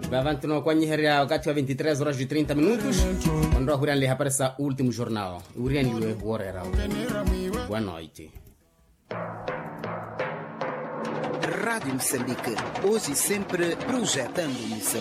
Vai avanti no qua nyiheria wakati wa 23 horas e 30 minutos. Quando a lhe aparece o último jornal. Urian lhe worera. Boa noite. Rádio Moçambique, hoje e sempre projetando Moçambique.